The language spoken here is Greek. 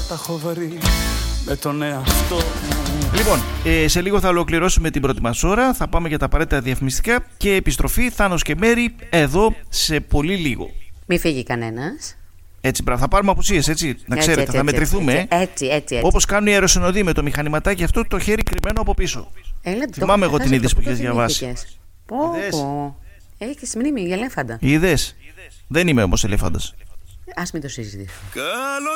τα έχω βρει με τον εαυτό μου. Λοιπόν, σε λίγο θα ολοκληρώσουμε την πρώτη μας ώρα. Θα πάμε για τα απαραίτητα διαφημιστικά και επιστροφή Θάνος και Μέρη εδώ σε πολύ λίγο. Μη φύγει κανένας. Έτσι, θα πάρουμε απουσίες, έτσι, να ξέρετε, έτσι, θα μετρηθούμε. Έτσι. Όπως κάνουν οι αεροσυνοδοί με το μηχανηματάκι αυτό, το χέρι κρυμμένο από πίσω. Θυμάμαι εγώ την είδηση που είχες διαβάσει. Πω. Έχεις μνήμη για ελέφαντα. Είδες. Δεν είμαι όμως ελέφαντας. Ας μην το συζητήσουμε.